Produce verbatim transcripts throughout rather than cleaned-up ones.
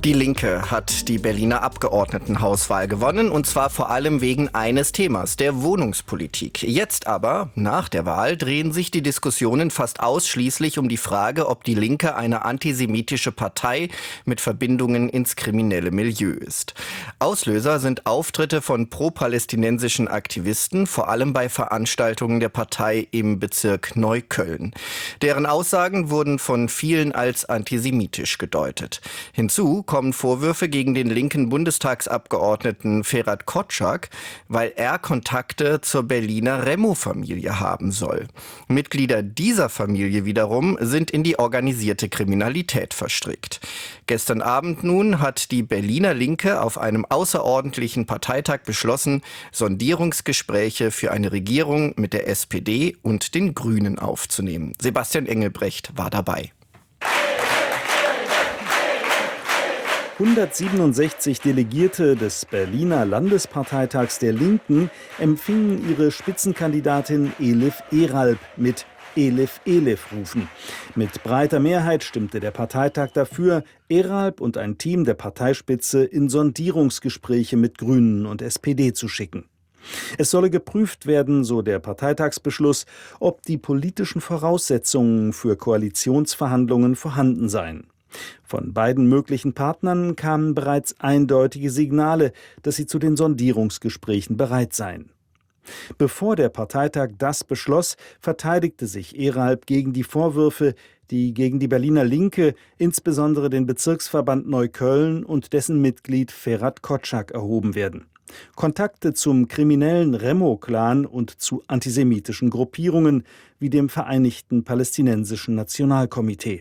Die Linke hat die Berliner Abgeordnetenhauswahl gewonnen, und zwar vor allem wegen eines Themas, der Wohnungspolitik. Jetzt aber, nach der Wahl, drehen sich die Diskussionen fast ausschließlich um die Frage, ob die Linke eine antisemitische Partei mit Verbindungen ins kriminelle Milieu ist. Auslöser sind Auftritte von pro-palästinensischen Aktivisten, vor allem bei Veranstaltungen der Partei im Bezirk Neukölln. Deren Aussagen wurden von vielen als antisemitisch gedeutet. Hinzu kommen Vorwürfe gegen den linken Bundestagsabgeordneten Ferhat Kotschak, weil er Kontakte zur Berliner Remo-Familie haben soll. Mitglieder dieser Familie wiederum sind in die organisierte Kriminalität verstrickt. Gestern Abend nun hat die Berliner Linke auf einem außerordentlichen Parteitag beschlossen, Sondierungsgespräche für eine Regierung mit der S P D und den Grünen aufzunehmen. Sebastian Engelbrecht war dabei. hundertsiebenundsechzig Delegierte des Berliner Landesparteitags der Linken empfingen ihre Spitzenkandidatin Elif Eralp mit Elif Elif rufen. Mit breiter Mehrheit stimmte der Parteitag dafür, Eralp und ein Team der Parteispitze in Sondierungsgespräche mit Grünen und S P D zu schicken. Es solle geprüft werden, so der Parteitagsbeschluss, ob die politischen Voraussetzungen für Koalitionsverhandlungen vorhanden seien. Von beiden möglichen Partnern kamen bereits eindeutige Signale, dass sie zu den Sondierungsgesprächen bereit seien. Bevor der Parteitag das beschloss, verteidigte sich Eralp gegen die Vorwürfe, die gegen die Berliner Linke, insbesondere den Bezirksverband Neukölln und dessen Mitglied Ferhat Kotschak erhoben werden. Kontakte zum kriminellen Remo-Clan und zu antisemitischen Gruppierungen wie dem Vereinigten Palästinensischen Nationalkomitee.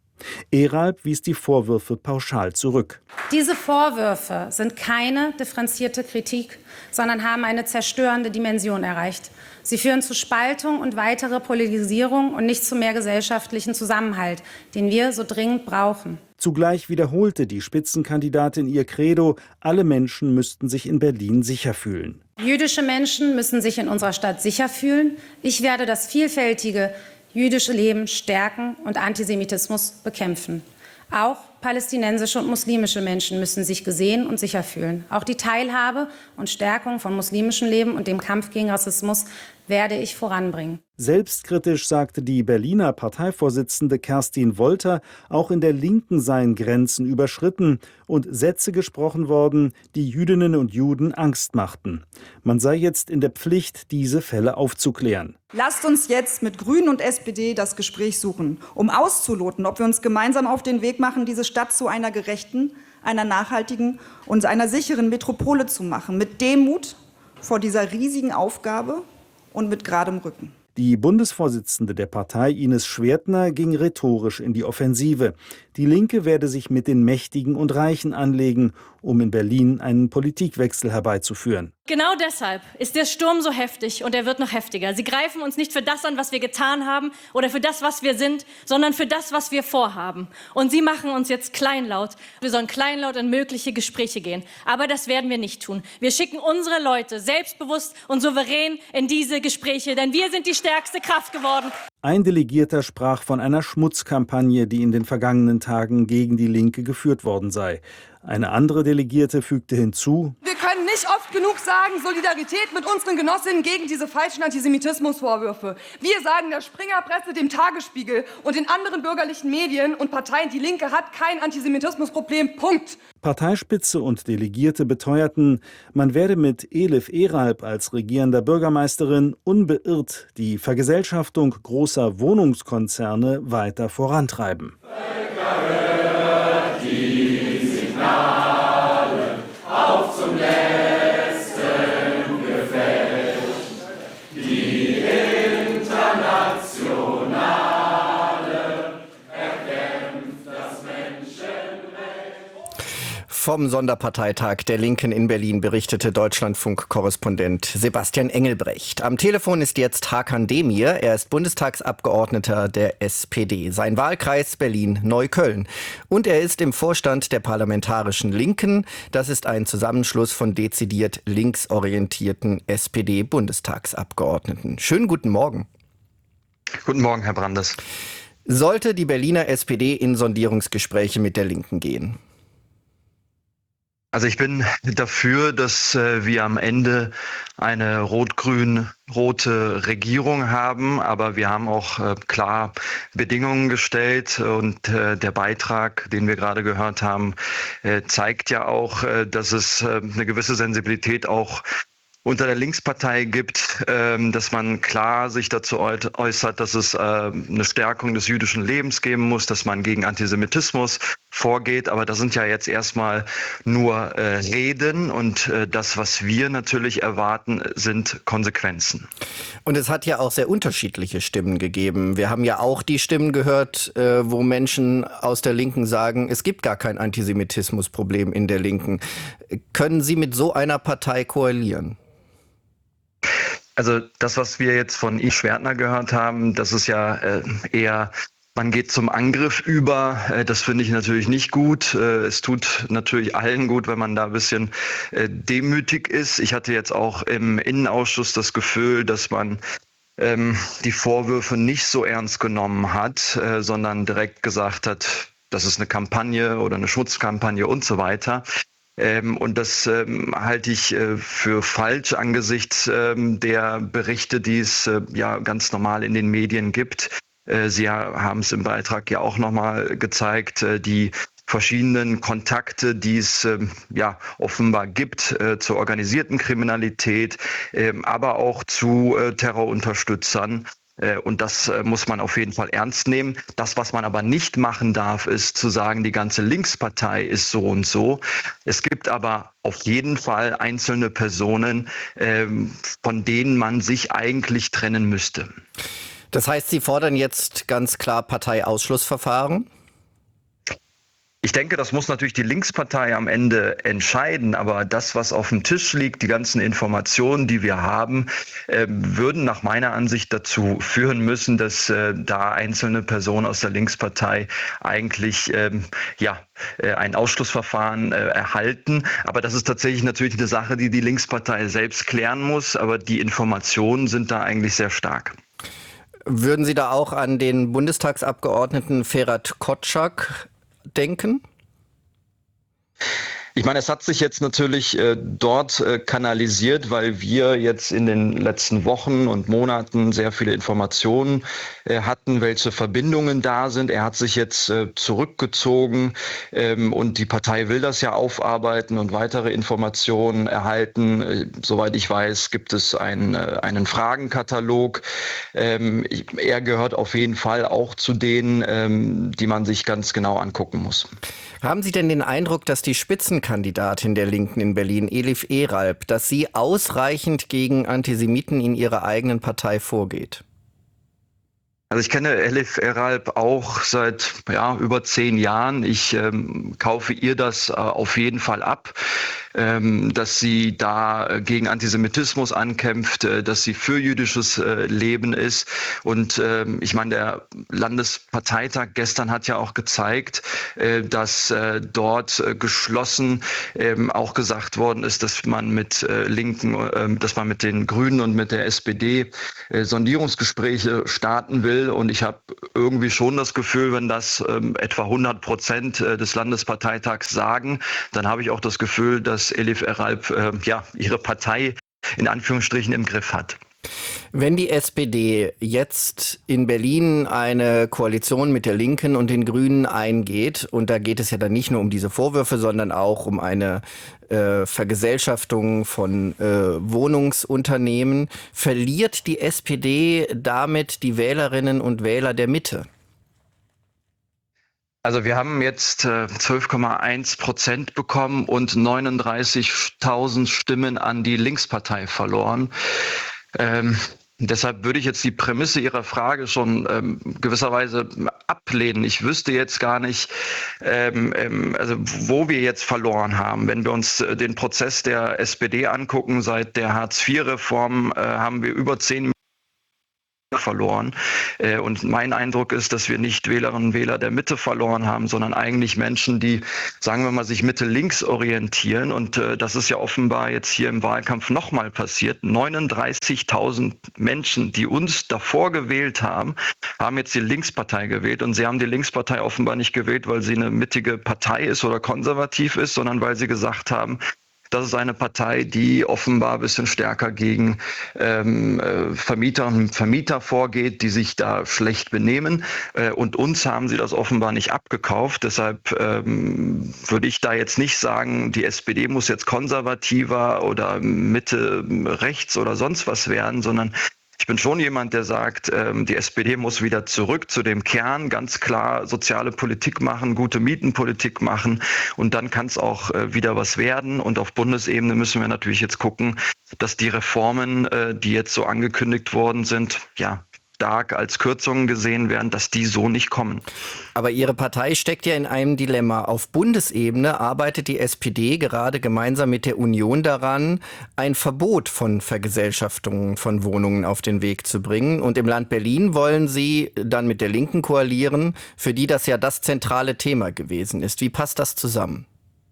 Eralp wies die Vorwürfe pauschal zurück. Diese Vorwürfe sind keine differenzierte Kritik, sondern haben eine zerstörende Dimension erreicht. Sie führen zu Spaltung und weitere Polarisierung und nicht zu mehr gesellschaftlichen Zusammenhalt, den wir so dringend brauchen. Zugleich wiederholte die Spitzenkandidatin ihr Credo, alle Menschen müssten sich in Berlin sicher fühlen. Jüdische Menschen müssen sich in unserer Stadt sicher fühlen. Ich werde das vielfältige jüdische Leben stärken und Antisemitismus bekämpfen. Auch palästinensische und muslimische Menschen müssen sich gesehen und sicher fühlen. Auch die Teilhabe und Stärkung von muslimischem Leben und dem Kampf gegen Rassismus werde ich voranbringen. Selbstkritisch sagte die Berliner Parteivorsitzende Kerstin Wolter, auch in der Linken seien Grenzen überschritten und Sätze gesprochen worden, die Jüdinnen und Juden Angst machten. Man sei jetzt in der Pflicht, diese Fälle aufzuklären. Lasst uns jetzt mit Grünen und S P D das Gespräch suchen, um auszuloten, ob wir uns gemeinsam auf den Weg machen, diese Stadt zu einer gerechten, einer nachhaltigen und einer sicheren Metropole zu machen. Mit Demut vor dieser riesigen Aufgabe und mit geradem Rücken. Die Bundesvorsitzende der Partei, Ines Schwertner, ging rhetorisch in die Offensive. Die Linke werde sich mit den Mächtigen und Reichen anlegen, um in Berlin einen Politikwechsel herbeizuführen. Genau deshalb ist der Sturm so heftig und er wird noch heftiger. Sie greifen uns nicht für das an, was wir getan haben oder für das, was wir sind, sondern für das, was wir vorhaben. Und sie machen uns jetzt kleinlaut. Wir sollen kleinlaut in mögliche Gespräche gehen. Aber das werden wir nicht tun. Wir schicken unsere Leute selbstbewusst und souverän in diese Gespräche, denn wir sind die stärkste Kraft geworden. Ein Delegierter sprach von einer Schmutzkampagne, die in den vergangenen Tagen gegen die Linke geführt worden sei. Eine andere Delegierte fügte hinzu: Wir können nicht oft genug sagen, Solidarität mit unseren Genossinnen gegen diese falschen Antisemitismusvorwürfe. Wir sagen der Springerpresse, dem Tagesspiegel und den anderen bürgerlichen Medien und Parteien, die Linke hat kein Antisemitismusproblem. Punkt. Parteispitze und Delegierte beteuerten, man werde mit Elif Eralp als regierender Bürgermeisterin unbeirrt die Vergesellschaftung großer Wohnungskonzerne weiter vorantreiben. Die Signale auf zum letzten Gefecht, die internationale erkämpft das Menschenrecht. Vom Sonderparteitag der Linken in Berlin berichtete Deutschlandfunk-Korrespondent Sebastian Engelbrecht. Am Telefon ist jetzt Hakan Demir. Er ist Bundestagsabgeordneter der S P D. Sein Wahlkreis Berlin-Neukölln. Und er ist im Vorstand der Parlamentarischen Linken. Das ist ein Zusammenschluss von dezidiert linksorientierten S P D-Bundestagsabgeordneten. Schönen guten Morgen. Guten Morgen, Herr Brandes. Sollte die Berliner S P D in Sondierungsgespräche mit der Linken gehen? Also ich bin dafür, dass äh, wir am Ende eine rot-grün-rote Regierung haben, aber wir haben auch äh, klar Bedingungen gestellt und äh, der Beitrag, den wir gerade gehört haben, äh, zeigt ja auch, äh, dass es äh, eine gewisse Sensibilität auch unter der Linkspartei gibt, ähm, dass man klar sich dazu äußert, dass es äh, eine Stärkung des jüdischen Lebens geben muss, dass man gegen Antisemitismus vorgeht. Aber das sind ja jetzt erstmal nur äh, Reden und äh, das, was wir natürlich erwarten, sind Konsequenzen. Und es hat ja auch sehr unterschiedliche Stimmen gegeben. Wir haben ja auch die Stimmen gehört, äh, wo Menschen aus der Linken sagen, es gibt gar kein Antisemitismusproblem in der Linken. Können Sie mit so einer Partei koalieren? Also das, was wir jetzt von I. Schwertner gehört haben, das ist ja äh, eher, man geht zum Angriff über. Äh, das finde ich natürlich nicht gut. Äh, es tut natürlich allen gut, wenn man da ein bisschen äh, demütig ist. Ich hatte jetzt auch im Innenausschuss das Gefühl, dass man ähm, die Vorwürfe nicht so ernst genommen hat, äh, sondern direkt gesagt hat, das ist eine Kampagne oder eine Schutzkampagne und so weiter. Ähm, und das ähm, halte ich äh, für falsch angesichts ähm, der Berichte, die es äh, ja ganz normal in den Medien gibt. Äh, Sie haben es im Beitrag ja auch nochmal gezeigt, äh, die verschiedenen Kontakte, die es äh, ja offenbar gibt äh, zur organisierten Kriminalität, äh, aber auch zu äh, Terrorunterstützern. Und das muss man auf jeden Fall ernst nehmen. Das, was man aber nicht machen darf, ist zu sagen, die ganze Linkspartei ist so und so. Es gibt aber auf jeden Fall einzelne Personen, von denen man sich eigentlich trennen müsste. Das heißt, Sie fordern jetzt ganz klar Parteiausschlussverfahren? Ich denke, das muss natürlich die Linkspartei am Ende entscheiden, aber das, was auf dem Tisch liegt, die ganzen Informationen, die wir haben, äh, würden nach meiner Ansicht dazu führen müssen, dass äh, da einzelne Personen aus der Linkspartei eigentlich ähm, ja äh, ein Ausschlussverfahren äh, erhalten. Aber das ist tatsächlich natürlich eine Sache, die die Linkspartei selbst klären muss, aber die Informationen sind da eigentlich sehr stark. Würden Sie da auch an den Bundestagsabgeordneten Ferhat Kotschak denken? Ich meine, es hat sich jetzt natürlich äh, dort äh, kanalisiert, weil wir jetzt in den letzten Wochen und Monaten sehr viele Informationen äh, hatten, welche Verbindungen da sind. Er hat sich jetzt äh, zurückgezogen ähm, und die Partei will das ja aufarbeiten und weitere Informationen erhalten. Äh, soweit ich weiß, gibt es ein, äh, einen Fragenkatalog. Ähm, ich, er gehört auf jeden Fall auch zu denen, ähm, die man sich ganz genau angucken muss. Haben Sie denn den Eindruck, dass die Spitzenkandidatin der Linken in Berlin, Elif Eralp, dass sie ausreichend gegen Antisemiten in ihrer eigenen Partei vorgeht? Also ich kenne Elif Eralp auch seit ja, über zehn Jahren. Ich ähm, kaufe ihr das äh, auf jeden Fall ab, ähm, dass sie da äh, gegen Antisemitismus ankämpft, äh, dass sie für jüdisches äh, Leben ist. Und ähm, ich meine, der Landesparteitag gestern hat ja auch gezeigt, äh, dass äh, dort äh, geschlossen ähm, auch gesagt worden ist, dass man mit äh, Linken, äh, dass man mit den Grünen und mit der S P D äh, Sondierungsgespräche starten will. Und ich habe irgendwie schon das Gefühl, wenn das ähm, etwa hundert Prozent des Landesparteitags sagen, dann habe ich auch das Gefühl, dass Elif Eralp äh, ja, ihre Partei in Anführungsstrichen im Griff hat. Wenn die S P D jetzt in Berlin eine Koalition mit der Linken und den Grünen eingeht, und da geht es ja dann nicht nur um diese Vorwürfe, sondern auch um eine äh, Vergesellschaftung von äh, Wohnungsunternehmen, verliert die S P D damit die Wählerinnen und Wähler der Mitte? Also wir haben jetzt äh, zwölf Komma eins Prozent bekommen und neununddreißigtausend Stimmen an die Linkspartei verloren. Ähm, deshalb würde ich jetzt die Prämisse Ihrer Frage schon ähm, gewisserweise ablehnen. Ich wüsste jetzt gar nicht, ähm, ähm, also wo wir jetzt verloren haben. Wenn wir uns äh, den Prozess der S P D angucken, seit der Hartz vier Reform äh, haben wir über zehn verloren. Und mein Eindruck ist, dass wir nicht Wählerinnen und Wähler der Mitte verloren haben, sondern eigentlich Menschen, die, sagen wir mal, sich Mitte-links orientieren. Und das ist ja offenbar jetzt hier im Wahlkampf nochmal passiert. neununddreißigtausend Menschen, die uns davor gewählt haben, haben jetzt die Linkspartei gewählt. Und sie haben die Linkspartei offenbar nicht gewählt, weil sie eine mittige Partei ist oder konservativ ist, sondern weil sie gesagt haben, das ist eine Partei, die offenbar ein bisschen stärker gegen ähm, Vermieterinnen und Vermieter vorgeht, die sich da schlecht benehmen. Äh, und uns haben sie das offenbar nicht abgekauft. Deshalb ähm, würde ich da jetzt nicht sagen, die S P D muss jetzt konservativer oder Mitte rechts oder sonst was werden, sondern ich bin schon jemand, der sagt, die S P D muss wieder zurück zu dem Kern, ganz klar soziale Politik machen, gute Mietenpolitik machen und dann kann es auch wieder was werden. Und auf Bundesebene müssen wir natürlich jetzt gucken, dass die Reformen, die jetzt so angekündigt worden sind, ja, stark als Kürzungen gesehen werden, dass die so nicht kommen. Aber Ihre Partei steckt ja in einem Dilemma. Auf Bundesebene arbeitet die S P D gerade gemeinsam mit der Union daran, ein Verbot von Vergesellschaftungen von Wohnungen auf den Weg zu bringen. Und im Land Berlin wollen Sie dann mit der Linken koalieren, für die das ja das zentrale Thema gewesen ist. Wie passt das zusammen?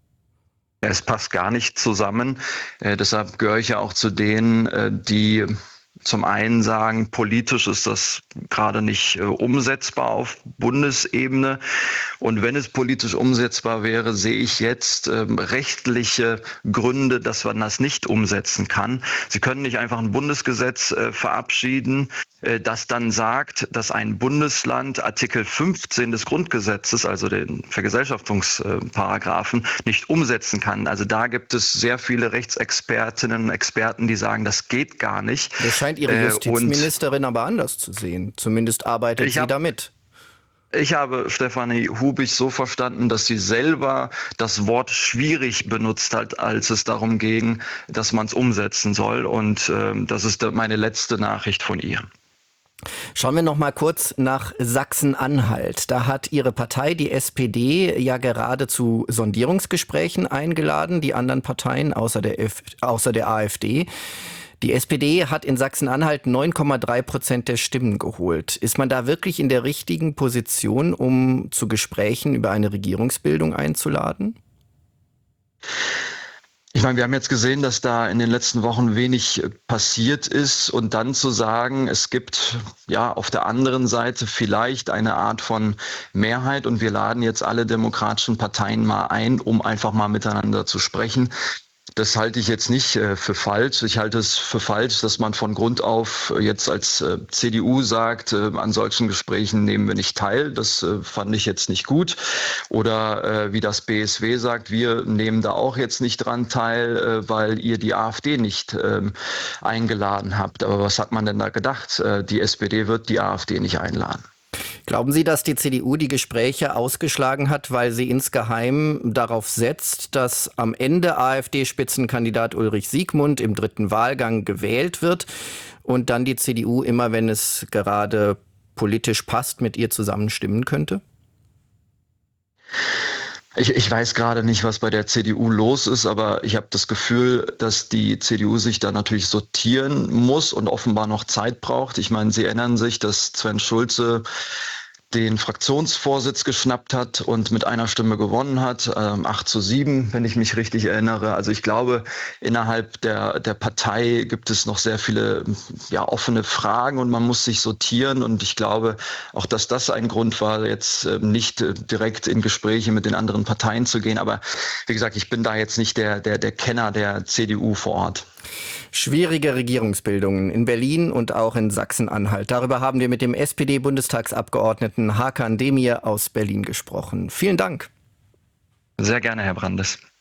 Es passt gar nicht zusammen. Äh, deshalb gehöre ich ja auch zu denen, äh, die zum einen sagen, politisch ist das gerade nicht äh, umsetzbar auf Bundesebene. Und wenn es politisch umsetzbar wäre, sehe ich jetzt äh, rechtliche Gründe, dass man das nicht umsetzen kann. Sie können nicht einfach ein Bundesgesetz äh, verabschieden, äh, das dann sagt, dass ein Bundesland Artikel fünfzehn des Grundgesetzes, also den Vergesellschaftungsparagraphen, nicht umsetzen kann. Also da gibt es sehr viele Rechtsexpertinnen und Experten, die sagen, das geht gar nicht. Das scheint Ihre Justizministerin äh, aber anders zu sehen. Zumindest arbeitet sie hab, damit. Ich habe Stefanie Hubig so verstanden, dass sie selber das Wort schwierig benutzt hat, als es darum ging, dass man es umsetzen soll. Und äh, das ist meine letzte Nachricht von ihr. Schauen wir noch mal kurz nach Sachsen-Anhalt. Da hat Ihre Partei, die S P D, ja gerade zu Sondierungsgesprächen eingeladen, die anderen Parteien außer der, F- außer der AfD. Die S P D hat in Sachsen-Anhalt neun Komma drei Prozent der Stimmen geholt. Ist man da wirklich in der richtigen Position, um zu Gesprächen über eine Regierungsbildung einzuladen? Ich meine, wir haben jetzt gesehen, dass da in den letzten Wochen wenig passiert ist und dann zu sagen, es gibt ja auf der anderen Seite vielleicht eine Art von Mehrheit und wir laden jetzt alle demokratischen Parteien mal ein, um einfach mal miteinander zu sprechen. Das halte ich jetzt nicht äh, für falsch. Ich halte es für falsch, dass man von Grund auf jetzt als äh, C D U sagt, äh, an solchen Gesprächen nehmen wir nicht teil. Das äh, fand ich jetzt nicht gut. Oder äh, wie das B S W sagt, wir nehmen da auch jetzt nicht dran teil, äh, weil ihr die AfD nicht äh, eingeladen habt. Aber was hat man denn da gedacht? Äh, die S P D wird die AfD nicht einladen. Glauben Sie, dass die C D U die Gespräche ausgeschlagen hat, weil sie insgeheim darauf setzt, dass am Ende AfD-Spitzenkandidat Ulrich Siegmund im dritten Wahlgang gewählt wird und dann die C D U immer, wenn es gerade politisch passt, mit ihr zusammenstimmen könnte? Ich, ich weiß gerade nicht, was bei der C D U los ist, aber ich habe das Gefühl, dass die C D U sich da natürlich sortieren muss und offenbar noch Zeit braucht. Ich meine, Sie erinnern sich, dass Sven Schulze den Fraktionsvorsitz geschnappt hat und mit einer Stimme gewonnen hat, ähm, acht zu sieben, wenn ich mich richtig erinnere. Also ich glaube, innerhalb der, der Partei gibt es noch sehr viele ja, offene Fragen und man muss sich sortieren und ich glaube auch, dass das ein Grund war, jetzt äh, nicht äh, direkt in Gespräche mit den anderen Parteien zu gehen. Aber wie gesagt, ich bin da jetzt nicht der, der, der Kenner der C D U vor Ort. Schwierige Regierungsbildungen in Berlin und auch in Sachsen-Anhalt. Darüber haben wir mit dem S P D-Bundestagsabgeordneten Hakan Demir aus Berlin gesprochen. Vielen Dank. Sehr gerne, Herr Brandes.